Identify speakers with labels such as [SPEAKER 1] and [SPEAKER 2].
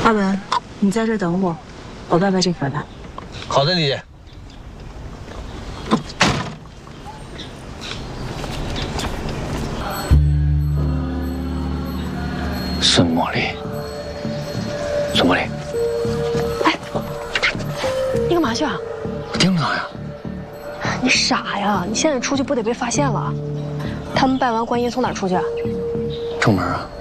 [SPEAKER 1] 阿文，你在这等我，我拜拜这回来。
[SPEAKER 2] 好的，李姐。孙茉莉，孙茉莉，
[SPEAKER 3] 哎，你干嘛去啊？
[SPEAKER 2] 我盯着他呀。
[SPEAKER 3] 你傻呀！你现在出去不得被发现了？他们拜完观音从哪儿出去啊？
[SPEAKER 2] 正门啊。